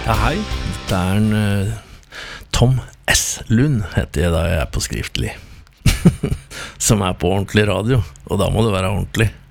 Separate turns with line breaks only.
Ja, hei, det en Tom S. Lund heter jeg da jeg på skriftlig Som på ordentlig radio, og da må det være ordentlig